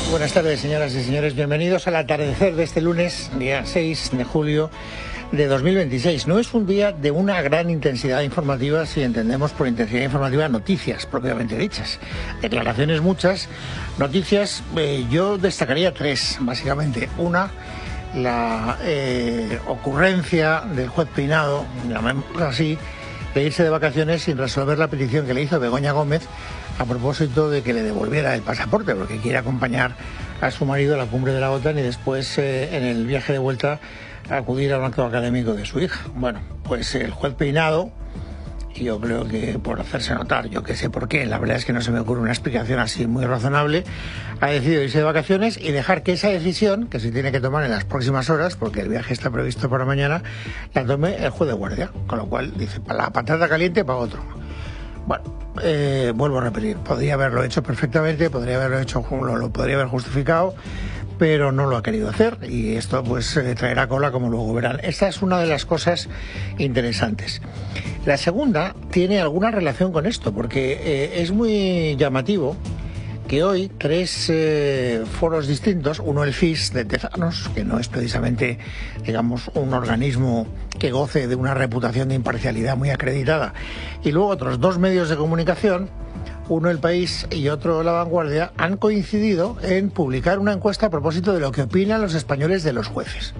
Buenas tardes, señoras y señores. Bienvenidos al atardecer de este lunes, día 6 de julio de 2026. No es un día de una gran intensidad informativa si entendemos por intensidad informativa noticias propiamente dichas. Declaraciones muchas, noticias, yo destacaría tres, básicamente. Una, la ocurrencia del juez Peinado, llamémoslo así, de irse de vacaciones sin resolver la petición que le hizo Begoña Gómez a propósito de que le devolviera el pasaporte, porque quiere acompañar a su marido a la cumbre de la OTAN y después en el viaje de vuelta acudir a un acto académico de su hija. Bueno, pues el juez Peinado, y yo creo que por hacerse notar, yo que sé por qué, la verdad es que no se me ocurre una explicación así muy razonable, ha decidido irse de vacaciones y dejar que esa decisión, que se tiene que tomar en las próximas horas, porque el viaje está previsto para mañana, la tome el juez de guardia, con lo cual dice, para la patata caliente para otro. Bueno, vuelvo a repetir, podría haberlo hecho perfectamente, podría haberlo hecho, lo podría haber justificado, pero no lo ha querido hacer y esto pues traerá cola, como luego verán. Esta es una de las cosas interesantes. La segunda tiene alguna relación con esto, porque es muy llamativo que hoy tres foros distintos, uno el FIS de Tezanos, que no es precisamente, digamos, un organismo que goce de una reputación de imparcialidad muy acreditada, y luego otros dos medios de comunicación, uno El País y otro La Vanguardia, han coincidido en publicar una encuesta a propósito de lo que opinan los españoles de los jueces.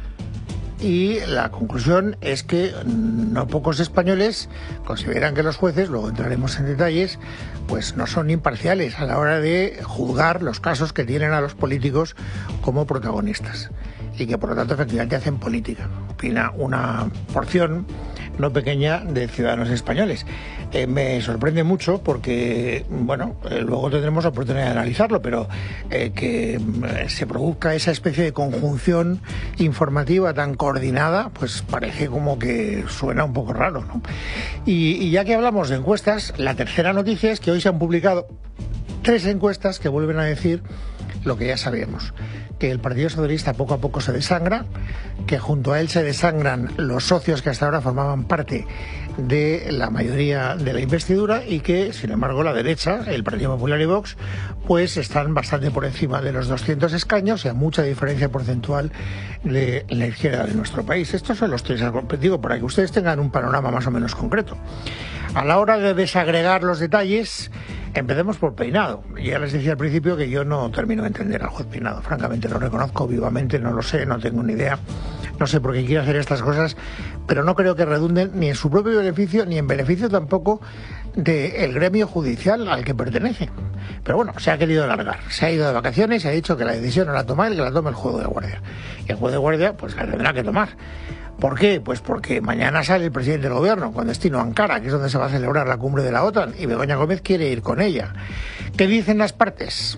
Y la conclusión es que no pocos españoles consideran que los jueces, luego entraremos en detalles, pues no son imparciales a la hora de juzgar los casos que tienen a los políticos como protagonistas y que por lo tanto efectivamente hacen política. Opina una porción no pequeña de ciudadanos españoles. Me sorprende mucho porque, bueno, luego tendremos la oportunidad de analizarlo, pero que se produzca esa especie de conjunción informativa tan coordinada, pues parece como que suena un poco raro, ¿no? Y ya que hablamos de encuestas, la tercera noticia es que hoy se han publicado tres encuestas que vuelven a decir lo que ya sabíamos, que el Partido Socialista poco a poco se desangra, que junto a él se desangran los socios que hasta ahora formaban parte de la mayoría de la investidura y que, sin embargo, la derecha, el Partido Popular y Vox, pues están bastante por encima de los 200 escaños y a mucha diferencia porcentual de la izquierda de nuestro país. Estos son los tres, digo, para que ustedes tengan un panorama más o menos concreto. A la hora de desagregar los detalles, empecemos por Peinado. Ya les decía al principio que yo no termino de entender al juez Peinado. Francamente, lo reconozco vivamente, no lo sé, no tengo ni idea. No sé por qué quiere hacer estas cosas, pero no creo que redunden ni en su propio beneficio, ni en beneficio tampoco del gremio judicial al que pertenece. Pero bueno, se ha querido alargar. Se ha ido de vacaciones y se ha dicho que la decisión no la toma él, que la tome el juez de guardia. Y el juez de guardia, pues la tendrá que tomar. ¿Por qué? Pues porque mañana sale el presidente del gobierno con destino a Ankara, que es donde se va a celebrar la cumbre de la OTAN, y Begoña Gómez quiere ir con ella. ¿Qué dicen las partes?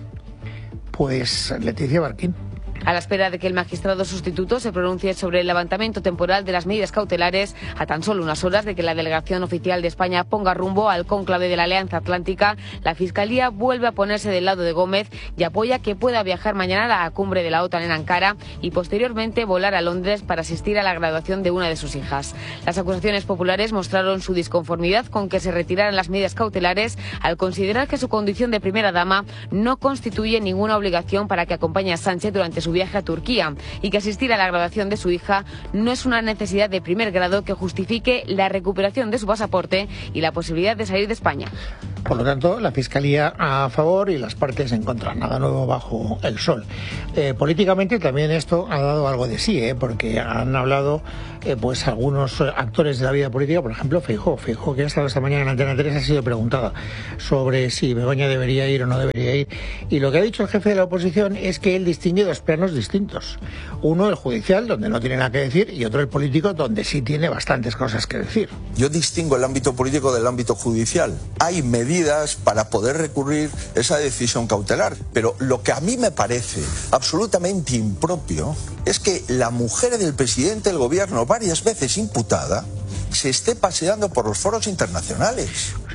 Pues Leticia Barquín. A la espera de que el magistrado sustituto se pronuncie sobre el levantamiento temporal de las medidas cautelares, a tan solo unas horas de que la delegación oficial de España ponga rumbo al cónclave de la Alianza Atlántica, la Fiscalía vuelve a ponerse del lado de Gómez y apoya que pueda viajar mañana a la cumbre de la OTAN en Ankara y posteriormente volar a Londres para asistir a la graduación de una de sus hijas. Las acusaciones populares mostraron su disconformidad con que se retiraran las medidas cautelares al considerar que su condición de primera dama no constituye ninguna obligación para que acompañe a Sánchez durante su viaje a Turquía y que asistir a la graduación de su hija no es una necesidad de primer grado que justifique la recuperación de su pasaporte y la posibilidad de salir de España. Por lo tanto, la Fiscalía a favor y las partes en contra. Nada nuevo bajo el sol. Políticamente también esto ha dado algo de sí, porque han hablado pues algunos actores de la vida política, por ejemplo Feijóo, que ha estado esta mañana en Antena 3, ha sido preguntada sobre si Begoña debería ir o no debería ir. Y lo que ha dicho el jefe de la oposición es que él distingue dos planos distintos. Uno, el judicial, donde no tiene nada que decir, y otro, el político, donde sí tiene bastantes cosas que decir. Yo distingo el ámbito político del ámbito judicial. Hay medidas para poder recurrir esa decisión cautelar, pero lo que a mí me parece absolutamente impropio es que la mujer del presidente del gobierno, varias veces imputada, se esté paseando por los foros internacionales.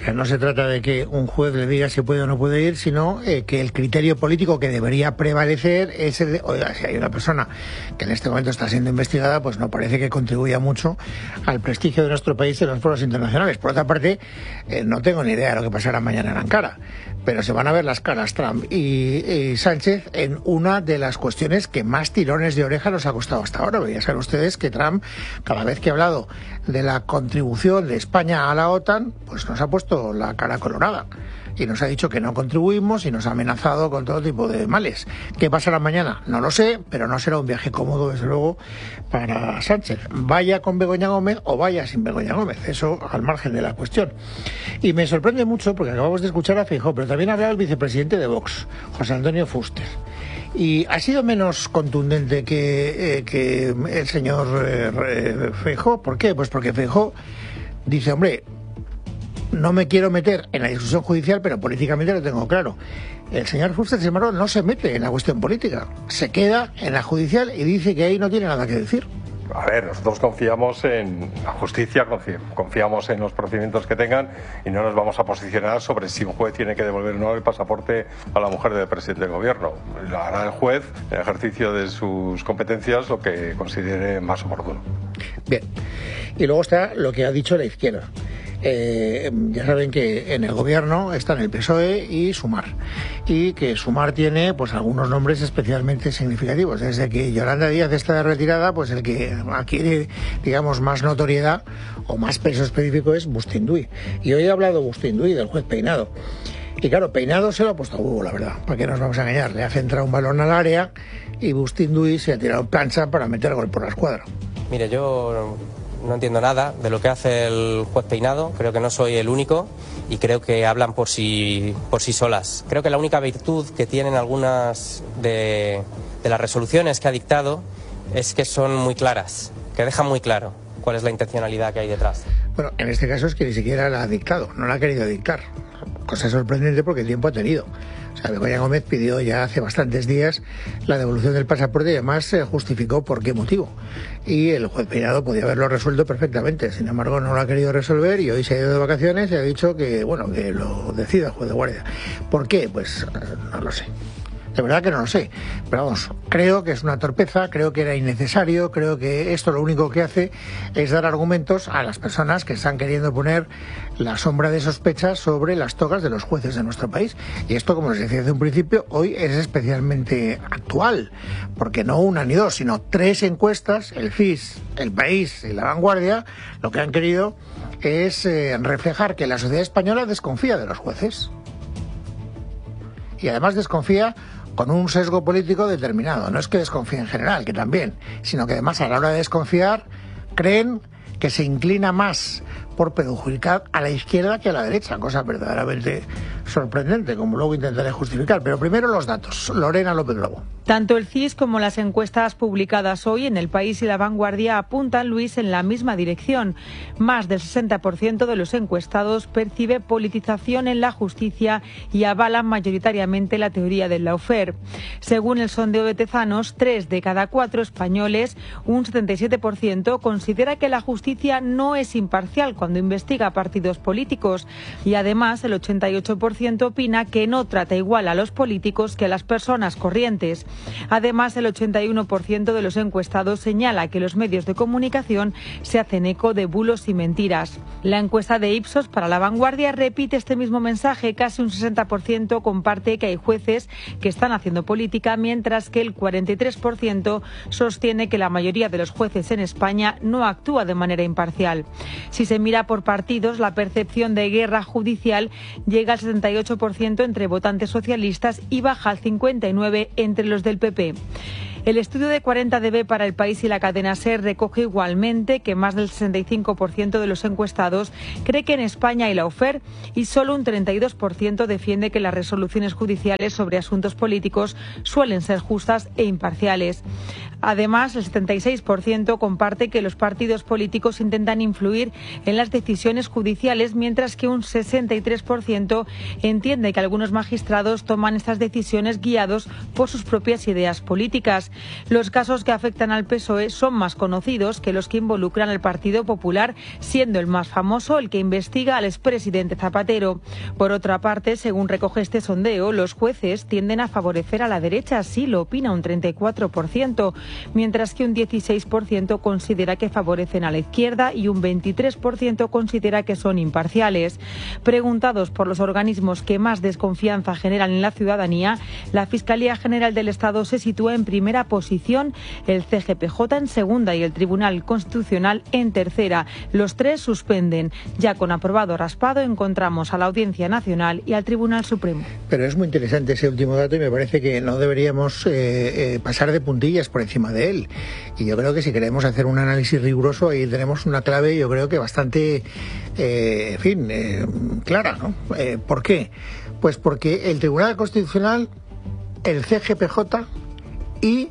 sea, no se trata de que un juez le diga si puede o no puede ir, sino que el criterio político que debería prevalecer es el de, oiga, si hay una persona que en este momento está siendo investigada, pues no parece que contribuya mucho al prestigio de nuestro país en los foros internacionales. Por otra parte, no tengo ni idea de lo que pasará mañana en Ankara, pero se van a ver las caras Trump y Sánchez en una de las cuestiones que más tirones de oreja nos ha costado hasta ahora. Ya saben ustedes que Trump, cada vez que ha hablado de la contribución de España a la OTAN, pues nos ha puesto la cara colorada y nos ha dicho que no contribuimos y nos ha amenazado con todo tipo de males. ¿Qué pasará mañana? No lo sé, pero no será un viaje cómodo, desde luego, para Sánchez. Vaya con Begoña Gómez o vaya sin Begoña Gómez, eso al margen de la cuestión. Y me sorprende mucho porque acabamos de escuchar a Feijóo, pero también ha hablado el vicepresidente de Vox, José Antonio Fuster. Y ha sido menos contundente que el señor Feijóo. ¿Por qué? Pues porque Feijóo dice, hombre, no me quiero meter en la discusión judicial, pero políticamente lo tengo claro. El señor Fuster, sin embargo, no se mete en la cuestión política. Se queda en la judicial y dice que ahí no tiene nada que decir. A ver, nosotros confiamos en la justicia, confiamos en los procedimientos que tengan y no nos vamos a posicionar sobre si un juez tiene que devolver o no el pasaporte a la mujer del presidente del gobierno. Lo hará el juez, en ejercicio de sus competencias, lo que considere más oportuno. Bien. Y luego está lo que ha dicho la izquierda. Ya saben que en el gobierno están el PSOE y Sumar, y que Sumar tiene pues algunos nombres especialmente significativos. Desde que Yolanda Díaz está de retirada, pues el que adquiere, digamos, más notoriedad o más peso específico es Bustinduy. Y hoy ha hablado Bustinduy del juez Peinado. Y claro, Peinado se lo ha puesto a huevo, la verdad, ¿para qué nos vamos a engañar? Le ha centrado un balón al área y Bustinduy se ha tirado plancha para meter gol por la escuadra. Mire, yo no entiendo nada de lo que hace el juez Peinado, creo que no soy el único y creo que hablan por sí solas. Creo que la única virtud que tienen algunas de las resoluciones que ha dictado es que son muy claras, que dejan muy claro cuál es la intencionalidad que hay detrás. Bueno, en este caso es que ni siquiera la ha dictado, no la ha querido dictar. Cosa sorprendente porque el tiempo ha tenido. O sea, Begoña Gómez pidió ya hace bastantes días la devolución del pasaporte y además se justificó por qué motivo. Y el juez Peinado podía haberlo resuelto perfectamente. Sin embargo, no lo ha querido resolver y hoy se ha ido de vacaciones y ha dicho que, bueno, que lo decida el juez de guardia. ¿Por qué? Pues no lo sé. De verdad que no lo sé, pero vamos, creo que es una torpeza, creo que era innecesario, creo que esto lo único que hace es dar argumentos a las personas que están queriendo poner la sombra de sospecha sobre las togas de los jueces de nuestro país. Y esto, como les decía desde un principio, hoy es especialmente actual, porque no una ni dos, sino 3 encuestas, el CIS, El País y La Vanguardia, lo que han querido es reflejar que la sociedad española desconfía de los jueces. Y además desconfía con un sesgo político determinado. No es que desconfíe en general, que también, sino que además a la hora de desconfiar creen que se inclina más por perjudicar a la izquierda que a la derecha, cosa verdaderamente sorprendente, como luego intentaré justificar. Pero primero los datos. Lorena López Lobo. Tanto el CIS como las encuestas publicadas hoy en El País y La Vanguardia apuntan, Luis, en la misma dirección. Más del 60% de los encuestados percibe politización en la justicia y avalan mayoritariamente la teoría del lawfare. Según el sondeo de Tezanos, 3 de cada 4 españoles, un 77%, considera que la justicia no es imparcial cuando investiga a partidos políticos y además el 88% opina que no trata igual a los políticos que a las personas corrientes. Además, el 81% de los encuestados señala que los medios de comunicación se hacen eco de bulos y mentiras. La encuesta de Ipsos para La Vanguardia repite este mismo mensaje. Casi un 60% comparte que hay jueces que están haciendo política, mientras que el 43% sostiene que la mayoría de los jueces en España no actúa de manera imparcial. Si se mira por partidos, la percepción de guerra judicial llega al 78% entre votantes socialistas y baja al 59% entre los del PP. El estudio de 40DB para El País y la cadena SER recoge igualmente que más del 65% de los encuestados cree que en España hay lawfare y solo un 32% defiende que las resoluciones judiciales sobre asuntos políticos suelen ser justas e imparciales. Además, el 76% comparte que los partidos políticos intentan influir en las decisiones judiciales, mientras que un 63% entiende que algunos magistrados toman estas decisiones guiados por sus propias ideas políticas. Los casos que afectan al PSOE son más conocidos que los que involucran al Partido Popular, siendo el más famoso el que investiga al expresidente Zapatero. Por otra parte, según recoge este sondeo, los jueces tienden a favorecer a la derecha, así lo opina un 34%, mientras que un 16% considera que favorecen a la izquierda y un 23% considera que son imparciales. Preguntados por los organismos que más desconfianza generan en la ciudadanía, la Fiscalía General del Estado se sitúa en primera posición, el CGPJ en segunda y el Tribunal Constitucional en tercera. Los tres suspenden. Ya con aprobado raspado encontramos a la Audiencia Nacional y al Tribunal Supremo. Pero es muy interesante ese último dato y me parece que no deberíamos pasar de puntillas por encima de él. Y yo creo que si queremos hacer un análisis riguroso, ahí tenemos una clave, yo creo que bastante, clara, ¿no? ¿Por qué? Pues porque el Tribunal Constitucional, el CGPJ y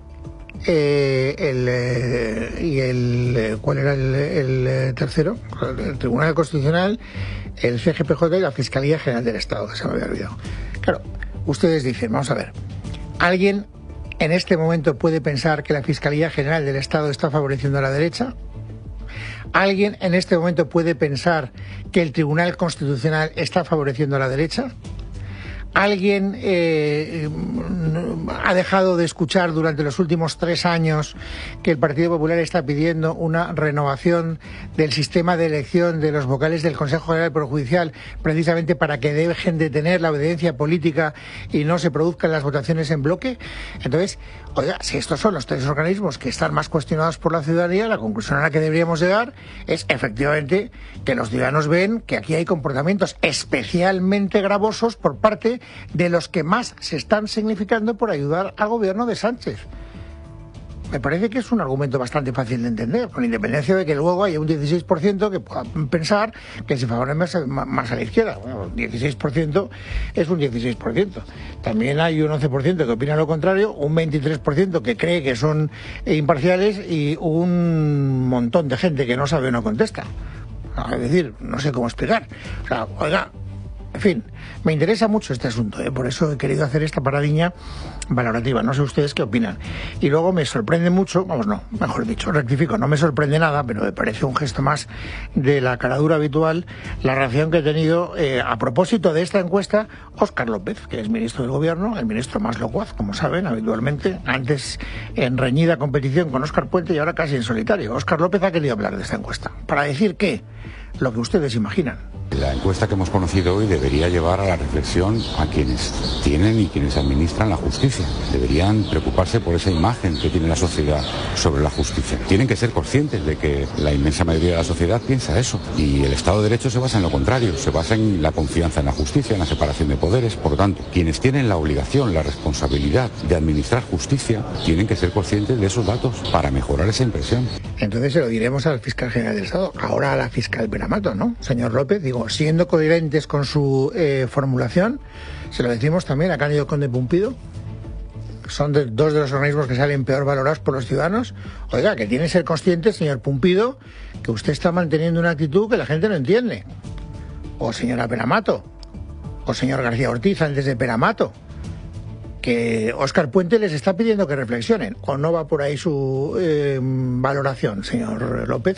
¿cuál era el tercero? El Tribunal Constitucional, el CGPJ y la Fiscalía General del Estado, que se me había olvidado. Claro, ustedes dicen, vamos a ver, ¿alguien en este momento puede pensar que la Fiscalía General del Estado está favoreciendo a la derecha? ¿Alguien en este momento puede pensar que el Tribunal Constitucional está favoreciendo a la derecha? ¿Alguien ha dejado de escuchar durante los últimos 3 años que el Partido Popular está pidiendo una renovación del sistema de elección de los vocales del Consejo General del Poder Judicial, precisamente para que dejen de tener la obediencia política y no se produzcan las votaciones en bloque? Entonces, oiga, si estos son los 3 organismos que están más cuestionados por la ciudadanía, la conclusión a la que deberíamos llegar es efectivamente que los ciudadanos ven que aquí hay comportamientos especialmente gravosos por parte de los que más se están significando por ayudar al gobierno de Sánchez. Me parece que es un argumento bastante fácil de entender, con independencia de que luego haya un 16% que pueda pensar que se favorece más a la izquierda. Bueno, 16% es un 16%. También hay un 11% que opina lo contrario, un 23% que cree que son imparciales y un montón de gente que no sabe o no contesta. Es decir, no sé cómo explicar. O sea, oiga, en fin, me interesa mucho este asunto, por eso he querido hacer esta paradiña valorativa. No sé ustedes qué opinan. Y luego me sorprende mucho, mejor dicho, rectifico, no me sorprende nada, pero me parece un gesto más de la caradura habitual, la reacción que ha tenido a propósito de esta encuesta Óscar López, que es ministro del Gobierno, el ministro más locuaz, como saben, habitualmente, antes en reñida competición con Óscar Puente y ahora casi en solitario. Óscar López ha querido hablar de esta encuesta, para decir que lo que ustedes imaginan. La encuesta que hemos conocido hoy debería llevar a la reflexión a quienes tienen y quienes administran la justicia. Deberían preocuparse por esa imagen que tiene la sociedad sobre la justicia. Tienen que ser conscientes de que la inmensa mayoría de la sociedad piensa eso. Y el Estado de Derecho se basa en lo contrario, se basa en la confianza en la justicia, en la separación de poderes. Por lo tanto, quienes tienen la obligación, la responsabilidad de administrar justicia, tienen que ser conscientes de esos datos para mejorar esa impresión. Entonces se lo diremos al fiscal general del Estado, ahora a la fiscal Peramoto, ¿no? Señor López, digo, siendo coherentes con su formulación, se lo decimos también a Cándido Conde Pumpido, son dos de los organismos que salen peor valorados por los ciudadanos. Oiga, que tiene que ser consciente, señor Pumpido, que usted está manteniendo una actitud que la gente no entiende. O señora Peramoto, o señor García Ortiz antes de Peramoto, que Óscar Puente les está pidiendo que reflexionen. ¿O no va por ahí su valoración, señor López?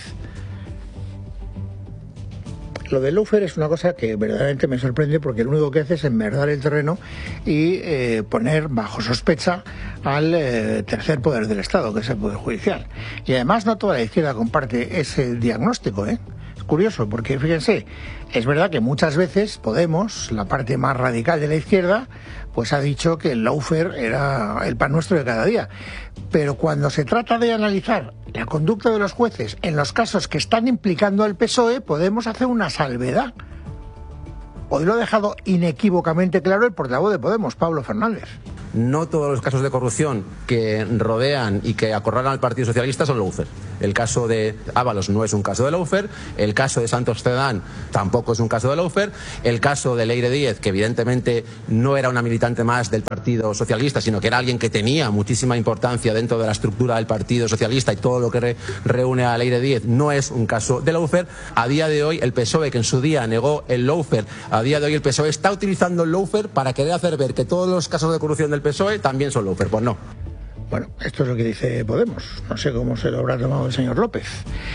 Lo del lawfare es una cosa que verdaderamente me sorprende, porque lo único que hace es enmerdar el terreno y poner bajo sospecha al tercer poder del Estado, que es el Poder Judicial. Y además no toda la izquierda comparte ese diagnóstico, Es curioso, porque fíjense, es verdad que muchas veces Podemos, la parte más radical de la izquierda, pues ha dicho que el lawfare era el pan nuestro de cada día. Pero cuando se trata de analizar la conducta de los jueces en los casos que están implicando al PSOE, Podemos hacer una salvedad. Hoy lo ha dejado inequívocamente claro el portavoz de Podemos, Pablo Fernández. No todos los casos de corrupción que rodean y que acorralan al Partido Socialista son lawfare. El caso de Ábalos no es un caso de lawfare, el caso de Santos Cerdán tampoco es un caso de lawfare, el caso de Leire Díez, que evidentemente no era una militante más del Partido Socialista, sino que era alguien que tenía muchísima importancia dentro de la estructura del Partido Socialista, y todo lo que reúne a Leire Díez no es un caso de lawfare. A día de hoy el PSOE, que en su día negó el lawfare, a día de hoy el PSOE está utilizando el lawfare para querer hacer ver que todos los casos de corrupción del PSOE también son lawfare. Pues no. Bueno, esto es lo que dice Podemos. No sé cómo se lo habrá tomado el señor López.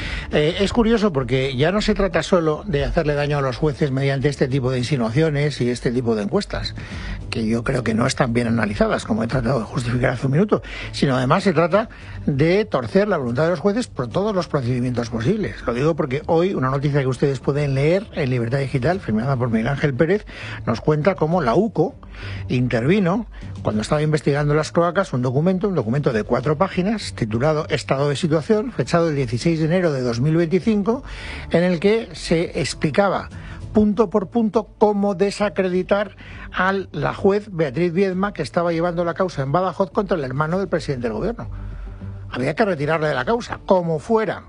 Es curioso porque ya no se trata solo de hacerle daño a los jueces mediante este tipo de insinuaciones y este tipo de encuestas, que yo creo que no están bien analizadas, como he tratado de justificar hace un minuto, sino además se trata de torcer la voluntad de los jueces por todos los procedimientos posibles. Lo digo porque hoy una noticia que ustedes pueden leer en Libertad Digital, firmada por Miguel Ángel Pérez, nos cuenta cómo la UCO intervino cuando estaba investigando las cloacas un documento de 4 páginas titulado Estado de Situación, fechado el 16 de enero de 2025, en el que se explicaba punto por punto cómo desacreditar a la juez Beatriz Viedma, que estaba llevando la causa en Badajoz contra el hermano del presidente del gobierno. Había que retirarle de la causa, como fuera.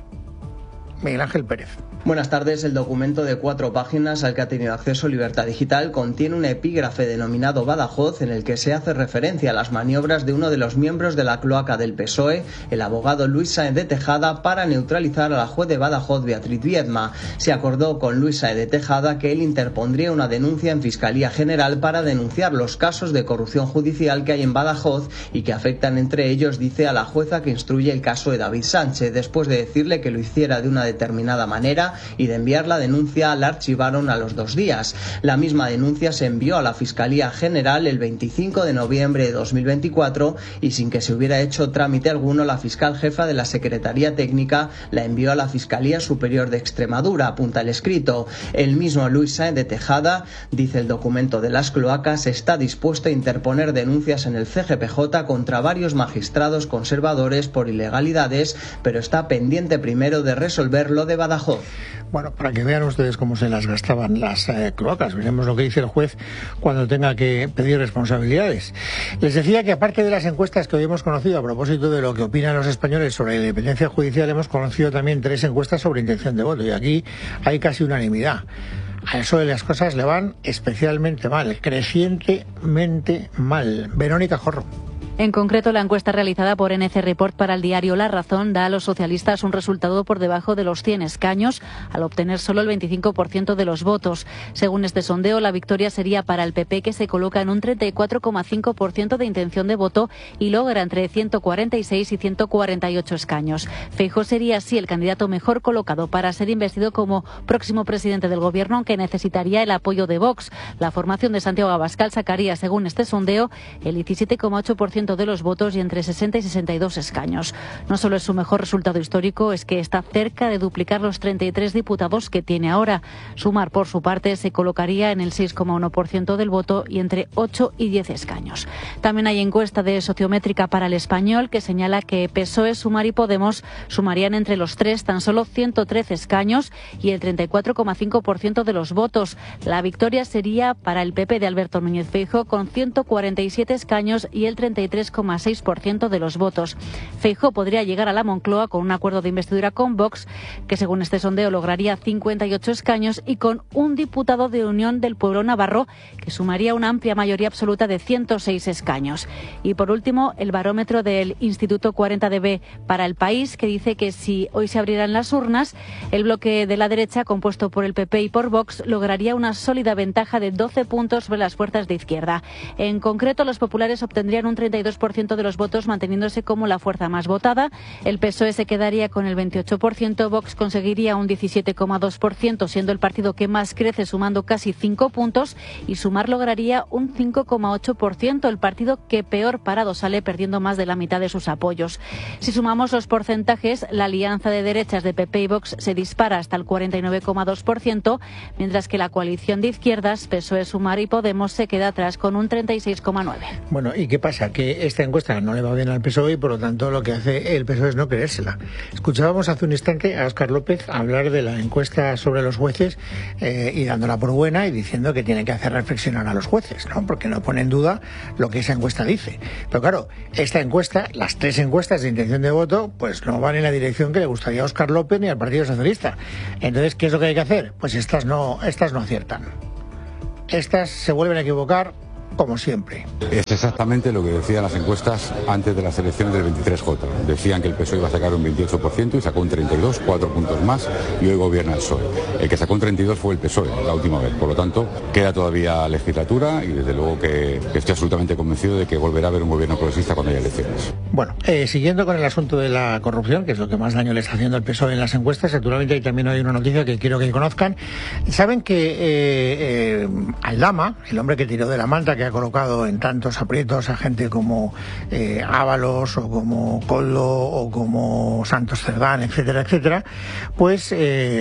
Miguel Ángel Pérez. Buenas tardes. El documento de 4 páginas al que ha tenido acceso Libertad Digital contiene un epígrafe denominado Badajoz, en el que se hace referencia a las maniobras de uno de los miembros de la cloaca del PSOE, el abogado Luis Sáenz de Tejada, para neutralizar a la juez de Badajoz Beatriz Viedma. Se acordó con Luis Sáenz de Tejada que él interpondría una denuncia en Fiscalía General para denunciar los casos de corrupción judicial que hay en Badajoz y que afectan, entre ellos, dice, a la jueza que instruye el caso de David Sánchez. Después de decirle que lo hiciera de una determinada manera y de enviar la denuncia, la archivaron a los 2 días. La misma denuncia se envió a la Fiscalía General el 25 de noviembre de 2024 y sin que se hubiera hecho trámite alguno, la fiscal jefa de la Secretaría Técnica la envió a la Fiscalía Superior de Extremadura, apunta el escrito. El mismo Luis Sáenz de Tejada, dice el documento de las cloacas, está dispuesto a interponer denuncias en el CGPJ contra varios magistrados conservadores por ilegalidades, pero está pendiente primero de resolver lo de Badajoz. Bueno, para que vean ustedes cómo se las gastaban las cloacas. Veremos lo que dice el juez cuando tenga que pedir responsabilidades. Les decía que aparte de las encuestas que hoy hemos conocido a propósito de lo que opinan los españoles sobre la independencia judicial, hemos conocido también 3 encuestas sobre intención de voto y aquí hay casi unanimidad. A eso de las cosas le van especialmente mal, crecientemente mal. Verónica Jorro. En concreto, la encuesta realizada por NC Report para el diario La Razón da a los socialistas un resultado por debajo de los 100 escaños, al obtener solo el 25% de los votos. Según este sondeo, la victoria sería para el PP, que se coloca en un 34,5% de intención de voto y logra entre 146 y 148 escaños. Feijóo sería así el candidato mejor colocado para ser investido como próximo presidente del gobierno, aunque necesitaría el apoyo de Vox. La formación de Santiago Abascal sacaría, según este sondeo, el 17,8% de los votos y entre 60 y 62 escaños. No solo es su mejor resultado histórico, es que está cerca de duplicar los 33 diputados que tiene ahora. Sumar, por su parte, se colocaría en el 6,1% del voto y entre 8 y 10 escaños. También hay encuesta de Sociométrica para El Español que señala que PSOE, Sumar y Podemos sumarían entre los 3 tan solo 113 escaños y el 34,5% de los votos. La victoria sería para el PP de Alberto Núñez Feijóo con 147 escaños y el 33,6% de los votos. Feijóo podría llegar a la Moncloa con un acuerdo de investidura con Vox, que según este sondeo lograría 58 escaños, y con un diputado de Unión del Pueblo Navarro, que sumaría una amplia mayoría absoluta de 106 escaños. Y por último, el barómetro del Instituto 40DB para El País, que dice que si hoy se abrieran las urnas, el bloque de la derecha, compuesto por el PP y por Vox, lograría una sólida ventaja de 12 puntos sobre las fuerzas de izquierda. En concreto, los populares obtendrían un 32% de los votos, manteniéndose como la fuerza más votada. El PSOE se quedaría con el 28%, Vox conseguiría un 17,2%, siendo el partido que más crece, sumando casi 5 puntos, y Sumar lograría un 5,8%, el partido que peor parado sale, perdiendo más de la mitad de sus apoyos. Si sumamos los porcentajes, la alianza de derechas de PP y Vox se dispara hasta el 49,2%, mientras que la coalición de izquierdas, PSOE, Sumar y Podemos, se queda atrás con un 36,9%. Bueno, ¿y qué pasa? Que esta encuesta no le va bien al PSOE y por lo tanto lo que hace el PSOE es no creérsela. Escuchábamos hace un instante a Óscar López hablar de la encuesta sobre los jueces y dándola por buena y diciendo que tiene que hacer reflexionar a los jueces, ¿no? Porque no pone en duda lo que esa encuesta dice. Pero claro, esta encuesta, las 3 encuestas de intención de voto, pues no van en la dirección que le gustaría a Óscar López ni al Partido Socialista. Entonces, ¿qué es lo que hay que hacer? Pues estas no aciertan. Estas se vuelven a equivocar como siempre. Es exactamente lo que decían las encuestas antes de las elecciones del 23J. Decían que el PSOE iba a sacar un 28% y sacó un 32, 4 puntos más, y hoy gobierna el PSOE. El que sacó un 32 fue el PSOE la última vez. Por lo tanto, queda todavía legislatura y desde luego que estoy absolutamente convencido de que volverá a haber un gobierno progresista cuando haya elecciones. Bueno, siguiendo con el asunto de la corrupción, que es lo que más daño le está haciendo el PSOE en las encuestas, naturalmente ahí también hay una noticia que quiero que conozcan. Saben que Aldama, el hombre que tiró de la manta, que ha colocado en tantos aprietos a gente como Ábalos o como Koldo o como Santos Cerdán, etcétera, etcétera, pues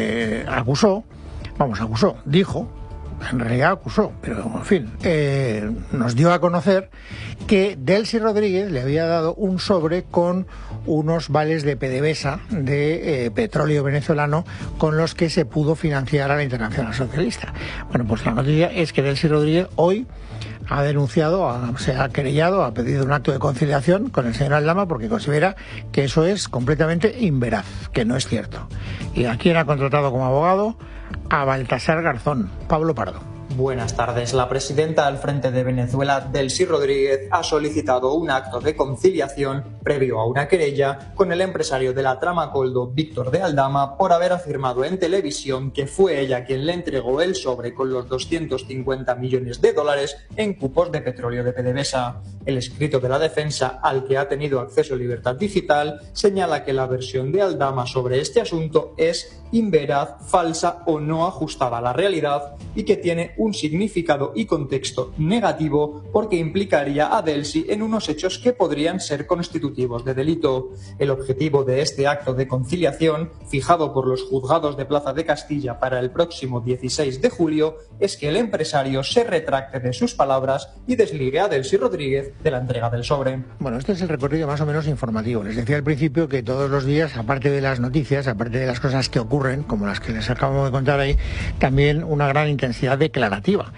dijo, en realidad acusó, pero en fin, nos dio a conocer que Delcy Rodríguez le había dado un sobre con unos vales de PDVSA, de petróleo venezolano, con los que se pudo financiar a la Internacional Socialista. Bueno, pues la noticia es que Delcy Rodríguez hoy ha denunciado, se ha querellado, ha pedido un acto de conciliación con el señor Aldama porque considera que eso es completamente inveraz, que no es cierto. ¿Y a quién ha contratado como abogado? A Baltasar Garzón. Pablo Pardo. Buenas tardes. La presidenta del Frente de Venezuela, Delcy Rodríguez, ha solicitado un acto de conciliación previo a una querella con el empresario de la trama Koldo, Víctor de Aldama, por haber afirmado en televisión que fue ella quien le entregó el sobre con los 250 millones de dólares en cupos de petróleo de PDVSA. El escrito de la defensa, al que ha tenido acceso Libertad Digital, señala que la versión de Aldama sobre este asunto es inveraz, falsa o no ajustada a la realidad y que tiene un significado y contexto negativo porque implicaría a Delcy en unos hechos que podrían ser constitutivos de delito. El objetivo de este acto de conciliación, fijado por los juzgados de Plaza de Castilla para el próximo 16 de julio, es que el empresario se retracte de sus palabras y desligue a Delcy Rodríguez de la entrega del sobre. Bueno, este es el recorrido más o menos informativo. Les decía al principio que todos los días, aparte de las noticias, aparte de las cosas que ocurren, como las que les acabamos de contar ahí, también una gran intensidad declarativa.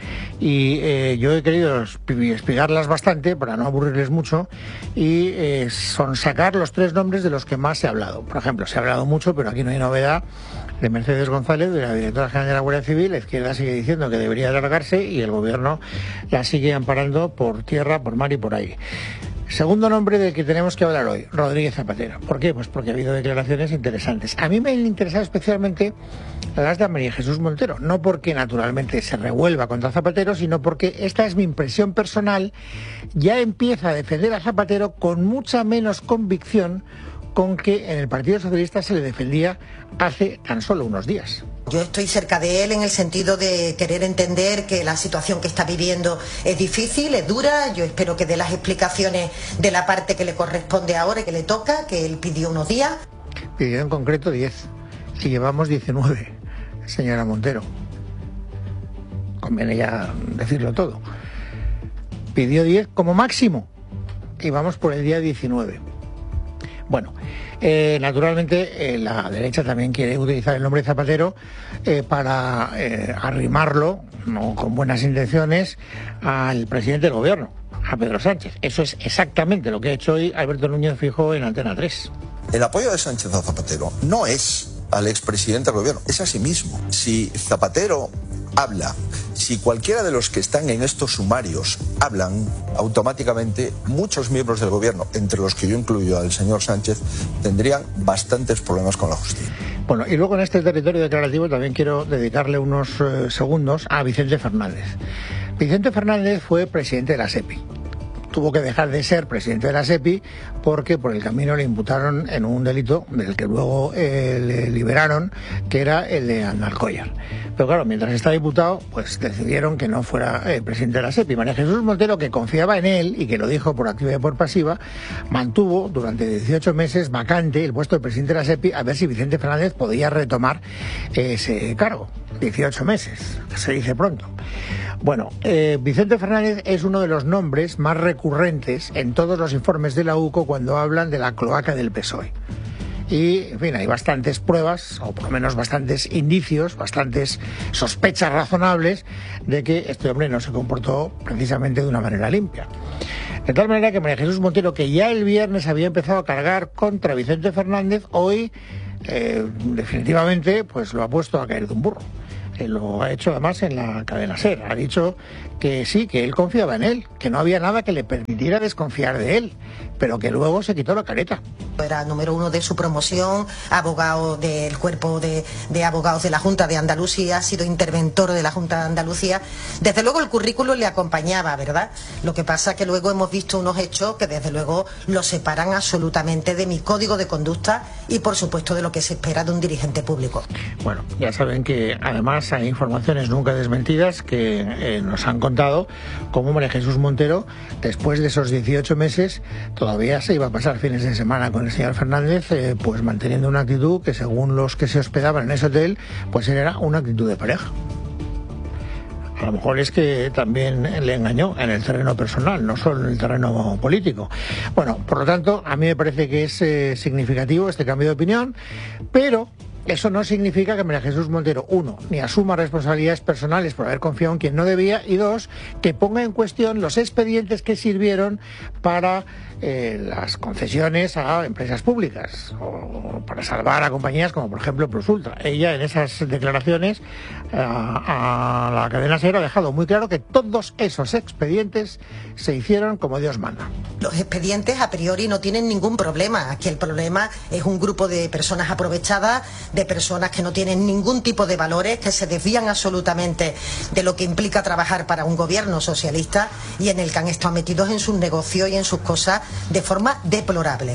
Y yo he querido explicarlas bastante para no aburrirles mucho y sacar los 3 nombres de los que más se ha hablado. Por ejemplo, se ha hablado mucho, pero aquí no hay novedad, de Mercedes González, de la directora general de la Guardia Civil. La izquierda sigue diciendo que debería largarse y el gobierno la sigue amparando por tierra, por mar y por aire. Segundo nombre del que tenemos que hablar hoy, Rodríguez Zapatero. ¿Por qué? Pues porque ha habido declaraciones interesantes. A mí me han interesado especialmente las de María Jesús Montero, no porque naturalmente se revuelva contra Zapatero, sino porque esta es mi impresión personal, ya empieza a defender a Zapatero con mucha menos convicción con que en el Partido Socialista se le defendía hace tan solo unos días. Yo estoy cerca de él en el sentido de querer entender que la situación que está viviendo es difícil, es dura. Yo espero que dé las explicaciones de la parte que le corresponde ahora y que le toca, que él pidió unos días. Pidió en concreto 10 y llevamos 19, señora Montero. Conviene ya decirlo todo. Pidió 10 como máximo y vamos por el día 19. Bueno, naturalmente la derecha también quiere utilizar el nombre Zapatero para arrimarlo, no con buenas intenciones, al presidente del gobierno, a Pedro Sánchez. Eso es exactamente lo que ha hecho hoy Alberto Núñez Feijóo en Antena 3. El apoyo de Sánchez a Zapatero no es al expresidente del gobierno, es a sí mismo. Si Zapatero habla, si cualquiera de los que están en estos sumarios hablan, automáticamente muchos miembros del gobierno, entre los que yo incluyo al señor Sánchez, tendrían bastantes problemas con la justicia. Bueno, y luego en este territorio declarativo también quiero dedicarle unos segundos a Vicente Fernández. Vicente Fernández fue presidente de la SEPI. Tuvo que dejar de ser presidente de la SEPI porque por el camino le imputaron en un delito del que luego le liberaron, que era el de Andalcollar. Pero claro, mientras estaba diputado, pues decidieron que no fuera presidente de la SEPI. María Jesús Montero, que confiaba en él y que lo dijo por activa y por pasiva, mantuvo durante 18 meses vacante el puesto de presidente de la SEPI a ver si Vicente Fernández podía retomar ese cargo. 18 meses, se dice pronto. Bueno, Vicente Fernández es uno de los nombres más recurrentes en todos los informes de la UCO cuando hablan de la cloaca del PSOE. Y, en fin, hay bastantes pruebas, o por lo menos bastantes indicios, bastantes sospechas razonables de que este hombre no se comportó precisamente de una manera limpia. De tal manera que María Jesús Montero, que ya el viernes había empezado a cargar contra Vicente Fernández, hoy definitivamente pues lo ha puesto a caer de un burro. lo ha hecho además en la cadena SER. Ha dicho que sí, que él confiaba en él, que no había nada que le permitiera desconfiar de él, pero que luego se quitó la careta. Era número 1 de su promoción, abogado del cuerpo de abogados de la Junta de Andalucía, ha sido interventor de la Junta de Andalucía. Desde luego el currículum le acompañaba, ¿verdad? Lo que pasa que luego hemos visto unos hechos que desde luego lo separan absolutamente de mi código de conducta y por supuesto de lo que se espera de un dirigente público. Bueno, ya saben que además hay informaciones nunca desmentidas que nos han contado cómo María Jesús Montero, después de esos 18 meses, todavía se iba a pasar fines de semana con el señor Fernández, pues manteniendo una actitud que según los que se hospedaban en ese hotel, pues era una actitud de pareja. A lo mejor es que también le engañó en el terreno personal, no solo en el terreno político. Bueno, por lo tanto, a mí me parece que es significativo este cambio de opinión, pero eso no significa que María Jesús Montero, 1, ni asuma responsabilidades personales por haber confiado en quien no debía, y 2, que ponga en cuestión los expedientes que sirvieron para las concesiones a empresas públicas o para salvar a compañías como por ejemplo Prosultra. Ella en esas declaraciones a la cadena SER ha dejado muy claro que todos esos expedientes se hicieron como Dios manda. Los expedientes a priori no tienen ningún problema. Aquí el problema es un grupo de personas aprovechadas, de personas que no tienen ningún tipo de valores, que se desvían absolutamente de lo que implica trabajar para un gobierno socialista y en el que han estado metidos en sus negocios y en sus cosas de forma deplorable.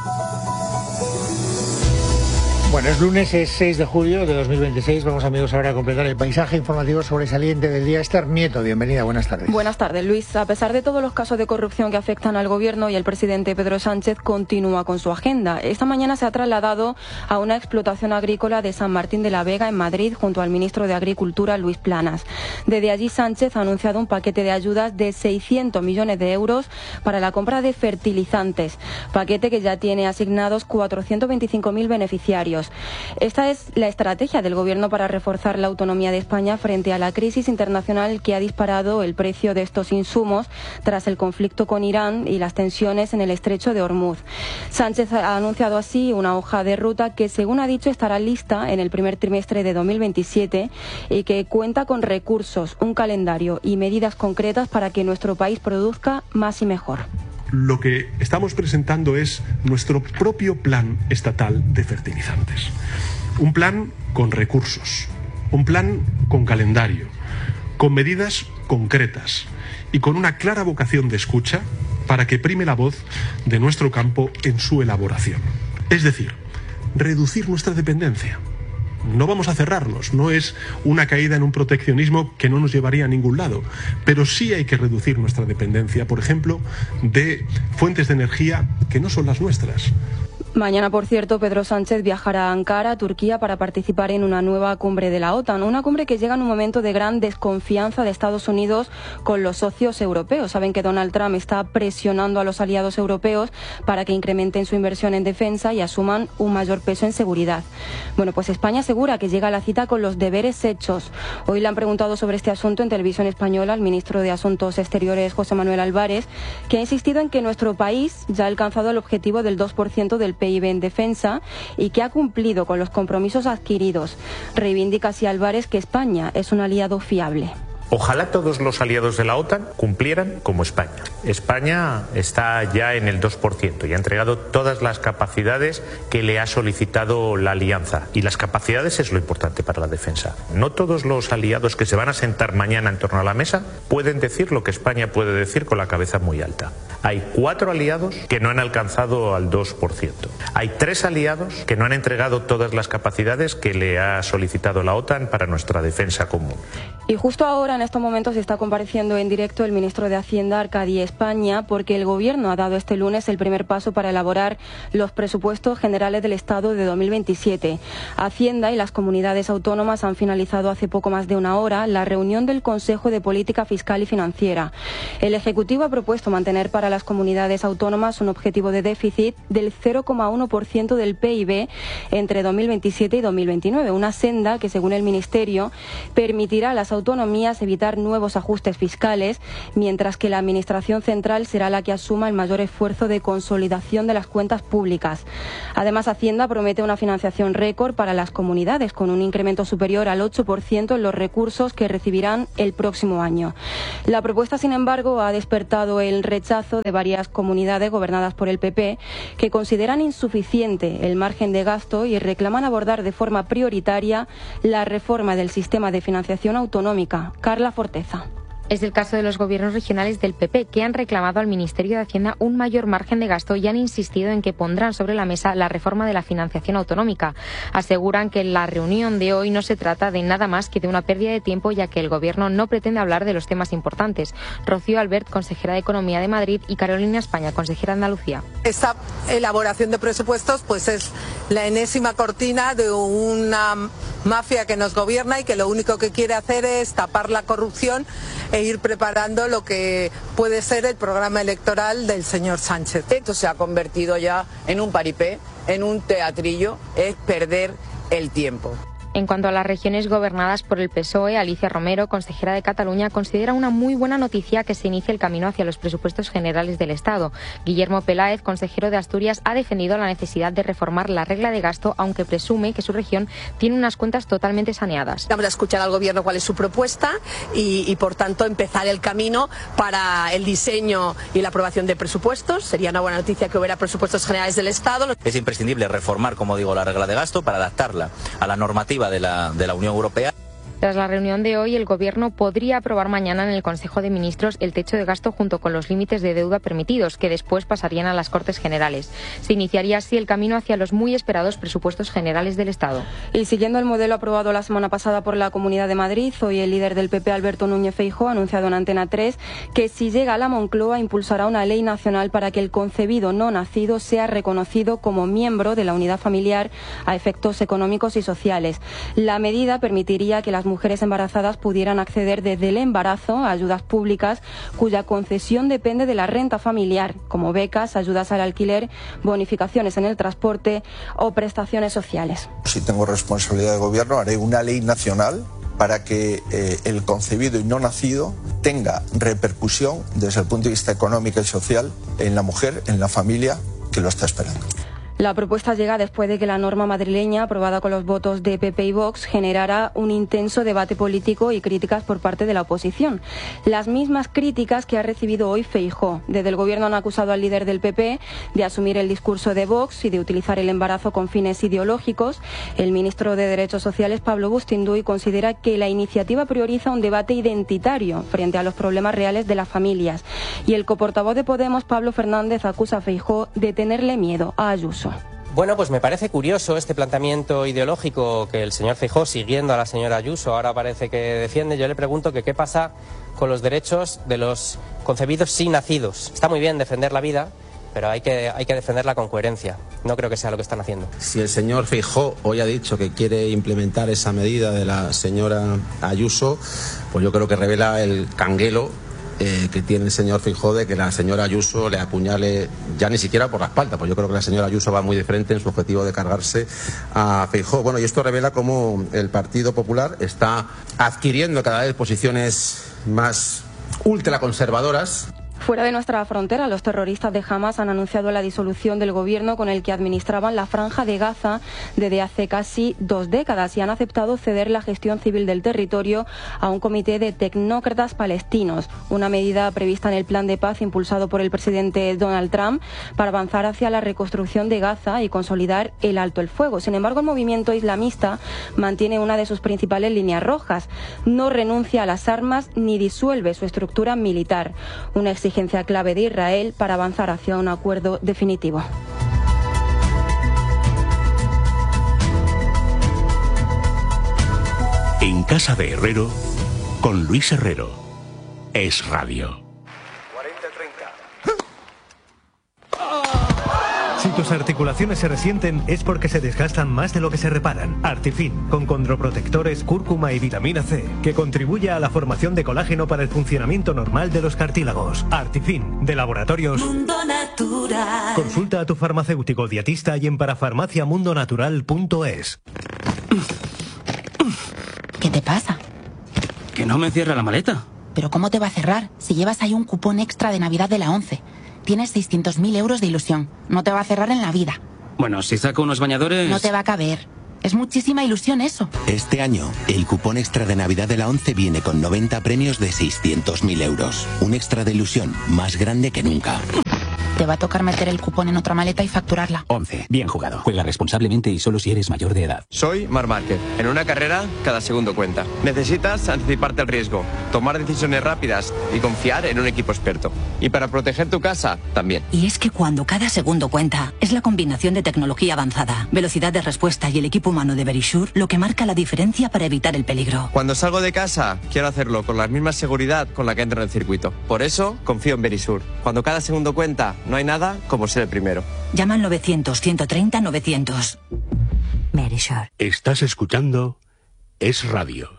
Bueno, es lunes, es 6 de julio de 2026. Vamos, amigos, ahora a completar el paisaje informativo sobresaliente del día. Esther Nieto, bienvenida, buenas tardes. Buenas tardes, Luis. A pesar de todos los casos de corrupción que afectan al gobierno, y el presidente Pedro Sánchez continúa con su agenda. Esta mañana se ha trasladado a una explotación agrícola de San Martín de la Vega, en Madrid, junto al ministro de Agricultura, Luis Planas. Desde allí, Sánchez ha anunciado un paquete de ayudas de 600 millones de euros para la compra de fertilizantes, paquete que ya tiene asignados 425.000 beneficiarios. Esta es la estrategia del Gobierno para reforzar la autonomía de España frente a la crisis internacional que ha disparado el precio de estos insumos tras el conflicto con Irán y las tensiones en el estrecho de Hormuz. Sánchez ha anunciado así una hoja de ruta que, según ha dicho, estará lista en el primer trimestre de 2027 y que cuenta con recursos, un calendario y medidas concretas para que nuestro país produzca más y mejor. Lo que estamos presentando es nuestro propio plan estatal de fertilizantes. Un plan con recursos, un plan con calendario, con medidas concretas y con una clara vocación de escucha para que prime la voz de nuestro campo en su elaboración. Es decir, reducir nuestra dependencia. No vamos a cerrarnos, no es una caída en un proteccionismo que no nos llevaría a ningún lado, pero sí hay que reducir nuestra dependencia, por ejemplo, de fuentes de energía que no son las nuestras. Mañana, por cierto, Pedro Sánchez viajará a Ankara, Turquía, para participar en una nueva cumbre de la OTAN. Una cumbre que llega en un momento de gran desconfianza de Estados Unidos con los socios europeos. Saben que Donald Trump está presionando a los aliados europeos para que incrementen su inversión en defensa y asuman un mayor peso en seguridad. Bueno, pues España asegura que llega a la cita con los deberes hechos. Hoy le han preguntado sobre este asunto en Televisión Española al ministro de Asuntos Exteriores, José Manuel Álvarez, que ha insistido en que nuestro país ya ha alcanzado el objetivo del 2% del PIB en defensa y que ha cumplido con los compromisos adquiridos. Reivindica así Álvarez que España es un aliado fiable. Ojalá todos los aliados de la OTAN cumplieran como España. España está ya en el 2% y ha entregado todas las capacidades que le ha solicitado la alianza. Y las capacidades es lo importante para la defensa. No todos los aliados que se van a sentar mañana en torno a la mesa pueden decir lo que España puede decir con la cabeza muy alta. Hay 4 aliados que no han alcanzado al 2%. Hay 3 aliados que no han entregado todas las capacidades que le ha solicitado la OTAN para nuestra defensa común. Y justo ahora, en estos momentos, está compareciendo en directo el ministro de Hacienda, Arcadi España, porque el Gobierno ha dado este lunes el primer paso para elaborar los presupuestos generales del Estado de 2027. Hacienda y las comunidades autónomas han finalizado hace poco más de una hora la reunión del Consejo de Política Fiscal y Financiera. El Ejecutivo ha propuesto mantener para a las comunidades autónomas un objetivo de déficit del 0,1% del PIB entre 2027 y 2029, una senda que, según el Ministerio, permitirá a las autonomías evitar nuevos ajustes fiscales, mientras que la Administración central será la que asuma el mayor esfuerzo de consolidación de las cuentas públicas. Además, Hacienda promete una financiación récord para las comunidades, con un incremento superior al 8% en los recursos que recibirán el próximo año. La propuesta, sin embargo, ha despertado el rechazo de varias comunidades gobernadas por el PP, que consideran insuficiente el margen de gasto y reclaman abordar de forma prioritaria la reforma del sistema de financiación autonómica. Carla Forteza. Es el caso de los gobiernos regionales del PP, que han reclamado al Ministerio de Hacienda un mayor margen de gasto y han insistido en que pondrán sobre la mesa la reforma de la financiación autonómica. Aseguran que en la reunión de hoy no se trata de nada más que de una pérdida de tiempo, ya que el Gobierno no pretende hablar de los temas importantes. Rocío Albert, consejera de Economía de Madrid, y Carolina España, consejera de Andalucía. Esta elaboración de presupuestos pues es la enésima cortina de una mafia que nos gobierna y que lo único que quiere hacer es tapar la corrupción e ir preparando lo que puede ser el programa electoral del señor Sánchez. Esto se ha convertido ya en un paripé, en un teatrillo, es perder el tiempo. En cuanto a las regiones gobernadas por el PSOE, Alicia Romero, consejera de Cataluña, considera una muy buena noticia que se inicie el camino hacia los presupuestos generales del Estado. Guillermo Peláez, consejero de Asturias, ha defendido la necesidad de reformar la regla de gasto, aunque presume que su región tiene unas cuentas totalmente saneadas. Vamos a escuchar al Gobierno cuál es su propuesta y por tanto, empezar el camino para el diseño y la aprobación de presupuestos. Sería una buena noticia que hubiera presupuestos generales del Estado. Es imprescindible reformar, como digo, la regla de gasto para adaptarla a la normativa de la Unión Europea. Tras la reunión de hoy, el Gobierno podría aprobar mañana en el Consejo de Ministros el techo de gasto junto con los límites de deuda permitidos, que después pasarían a las Cortes Generales. Se iniciaría así el camino hacia los muy esperados presupuestos generales del Estado. Y siguiendo el modelo aprobado la semana pasada por la Comunidad de Madrid, hoy el líder del PP, Alberto Núñez Feijóo, ha anunciado en Antena 3 que si llega a la Moncloa impulsará una ley nacional para que el concebido no nacido sea reconocido como miembro de la unidad familiar a efectos económicos y sociales. La medida permitiría que las mujeres embarazadas pudieran acceder desde el embarazo a ayudas públicas cuya concesión depende de la renta familiar, como becas, ayudas al alquiler, bonificaciones en el transporte o prestaciones sociales. Si tengo responsabilidad de gobierno, haré una ley nacional para que el concebido y no nacido tenga repercusión desde el punto de vista económico y social en la mujer, en la familia que lo está esperando. La propuesta llega después de que la norma madrileña, aprobada con los votos de PP y Vox, generara un intenso debate político y críticas por parte de la oposición. Las mismas críticas que ha recibido hoy Feijóo. Desde el Gobierno han acusado al líder del PP de asumir el discurso de Vox y de utilizar el embarazo con fines ideológicos. El ministro de Derechos Sociales, Pablo Bustinduy, considera que la iniciativa prioriza un debate identitario frente a los problemas reales de las familias. Y el coportavoz de Podemos, Pablo Fernández, acusa a Feijóo de tenerle miedo a Ayuso. Bueno, pues me parece curioso este planteamiento ideológico que el señor Feijóo, siguiendo a la señora Ayuso, ahora parece que defiende. Yo le pregunto que qué pasa con los derechos de los concebidos sin nacidos. Está muy bien defender la vida, pero hay que defenderla con coherencia. No creo que sea lo que están haciendo. Si el señor Feijóo hoy ha dicho que quiere implementar esa medida de la señora Ayuso, pues yo creo que revela el canguelo que tiene el señor Feijóo de que la señora Ayuso le apuñale ya ni siquiera por la espalda, pues yo creo que la señora Ayuso va muy de frente en su objetivo de cargarse a Feijóo. Bueno, y esto revela cómo el Partido Popular está adquiriendo cada vez posiciones más ultraconservadoras. Fuera de nuestra frontera, los terroristas de Hamas han anunciado la disolución del gobierno con el que administraban la Franja de Gaza desde hace casi 2 décadas y han aceptado ceder la gestión civil del territorio a un comité de tecnócratas palestinos, una medida prevista en el plan de paz impulsado por el presidente Donald Trump para avanzar hacia la reconstrucción de Gaza y consolidar el alto el fuego. Sin embargo, el movimiento islamista mantiene una de sus principales líneas rojas: no renuncia a las armas ni disuelve su estructura militar, una exigencia clave de Israel para avanzar hacia un acuerdo definitivo. En casa de Herrero, con Luis Herrero. Es Radio. Si tus articulaciones se resienten es porque se desgastan más de lo que se reparan. Artifin, con condroprotectores, cúrcuma y vitamina C, que contribuye a la formación de colágeno para el funcionamiento normal de los cartílagos. Artifin, de Laboratorios Mundo Natural. Consulta a tu farmacéutico dietista y en parafarmaciamundonatural.es. ¿Qué te pasa? Que no me cierra la maleta. ¿Pero cómo te va a cerrar si llevas ahí un cupón extra de Navidad de la ONCE? Tienes 600.000 euros de ilusión. No te va a cerrar en la vida. Bueno, si saco unos bañadores... No te va a caber. Es muchísima ilusión eso. Este año, el cupón extra de Navidad de la ONCE viene con 90 premios de 600.000 euros. Un extra de ilusión más grande que nunca. Te va a tocar meter el cupón en otra maleta y facturarla. 11. Bien jugado. Juega responsablemente y solo si eres mayor de edad. Soy Marc Márquez. En una carrera, cada segundo cuenta. Necesitas anticiparte al riesgo, tomar decisiones rápidas y confiar en un equipo experto. Y para proteger tu casa, también. Y es que cuando cada segundo cuenta, es la combinación de tecnología avanzada, velocidad de respuesta y el equipo humano de Verisure lo que marca la diferencia para evitar el peligro. Cuando salgo de casa, quiero hacerlo con la misma seguridad con la que entro en el circuito. Por eso, confío en Verisure. Cuando cada segundo cuenta, no hay nada como ser el primero. Llama al 900-130-900. Verisure. Estás escuchando Es Radio.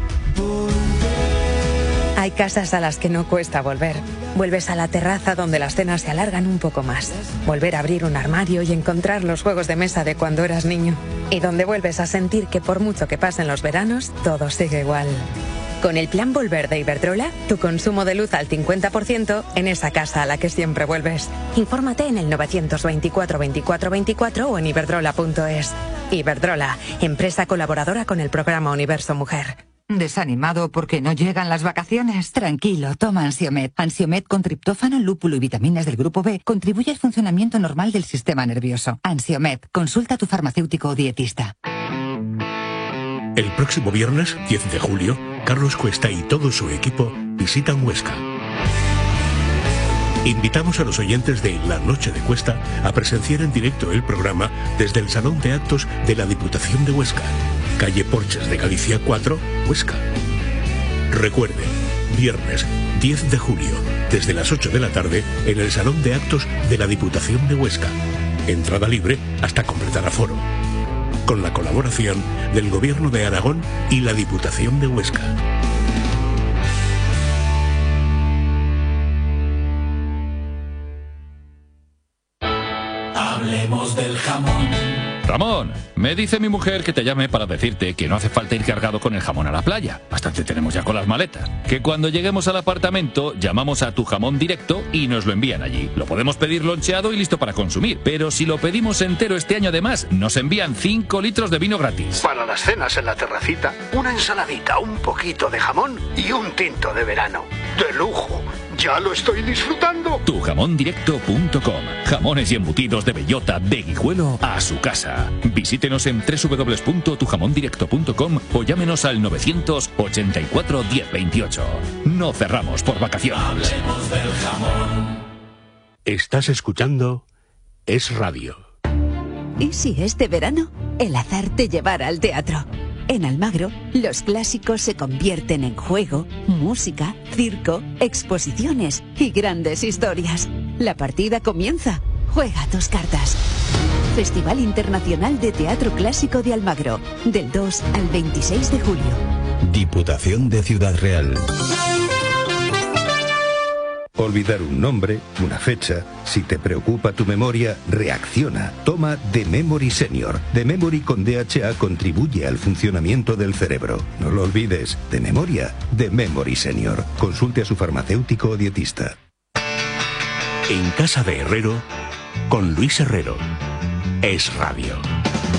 Hay casas a las que no cuesta volver. Vuelves a la terraza donde las cenas se alargan un poco más. Volver a abrir un armario y encontrar los juegos de mesa de cuando eras niño. Y donde vuelves a sentir que por mucho que pasen los veranos, todo sigue igual. Con el plan Volver de Iberdrola, tu consumo de luz al 50% en esa casa a la que siempre vuelves. Infórmate en el 924 24 24 o en iberdrola.es. Iberdrola, empresa colaboradora con el programa Universo Mujer. ¿Desanimado porque no llegan las vacaciones? Tranquilo, toma Ansiomed. Ansiomed con triptófano, lúpulo y vitaminas del grupo B contribuye al funcionamiento normal del sistema nervioso. Ansiomed, consulta a tu farmacéutico o dietista. El próximo viernes, 10 de julio, Carlos Cuesta y todo su equipo visitan Huesca. Invitamos a los oyentes de La Noche de Cuesta a presenciar en directo el programa desde el Salón de Actos de la Diputación de Huesca, calle Porches de Galicia 4, Huesca. Recuerden, viernes 10 de julio, desde las 8 de la tarde, en el Salón de Actos de la Diputación de Huesca. Entrada libre hasta completar aforo. Con la colaboración del Gobierno de Aragón y la Diputación de Huesca. Hablemos del jamón. Ramón, me dice mi mujer que te llame para decirte que no hace falta ir cargado con el jamón a la playa. Bastante tenemos ya con las maletas. Que cuando lleguemos al apartamento llamamos a Tu Jamón Directo y nos lo envían allí. Lo podemos pedir loncheado y listo para consumir. Pero si lo pedimos entero este año además, nos envían 5 litros de vino gratis. Para las cenas en la terracita, una ensaladita, un poquito de jamón y un tinto de verano. ¡De lujo! ¡Ya lo estoy disfrutando! Tujamondirecto.com. Jamones y embutidos de bellota, de Guijuelo a su casa. Visítenos en www.tujamondirecto.com o llámenos al 984 1028. No cerramos por vacaciones. Hablemos del jamón. Estás escuchando Es Radio. ¿Y si este verano el azar te llevara al teatro? En Almagro, los clásicos se convierten en juego, música, circo, exposiciones y grandes historias. La partida comienza. Juega tus cartas. Festival Internacional de Teatro Clásico de Almagro, del 2 al 26 de julio. Diputación de Ciudad Real. Olvidar un nombre, una fecha. Si te preocupa tu memoria, reacciona. Toma The Memory Senior. The Memory con DHA contribuye al funcionamiento del cerebro. No lo olvides. De memoria, The Memory Senior. Consulte a su farmacéutico o dietista. En casa de Herrero, con Luis Herrero. Es Radio.